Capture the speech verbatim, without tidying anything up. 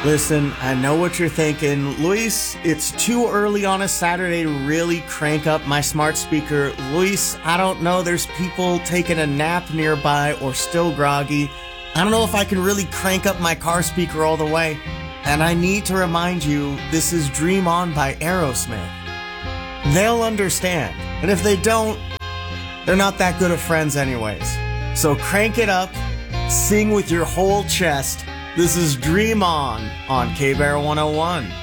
Listen, I know what you're thinking. Luis, it's too early on a Saturday to really crank up my smart speaker. Luis, I don't know. There's people taking a nap nearby or still groggy. I don't know if I can really crank up my car speaker all the way. And I need to remind you, this is Dream On by Aerosmith. They'll understand. And if they don't, they're not that good of friends anyways. So crank it up, sing with your whole chest. This is Dream On on K-Bear one oh one.